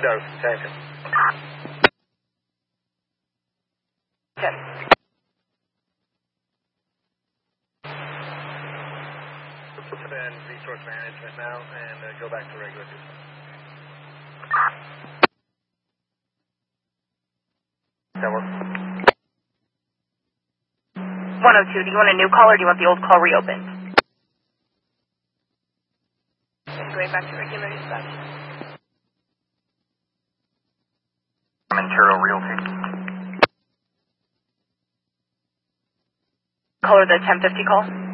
No, thank you. 10. Suspend resource management now and go back to regular business. That work? 102, do you want a new call or do you want the old call reopened? Going back to regular dispatch. Imperial Realty. Caller the 1050 call.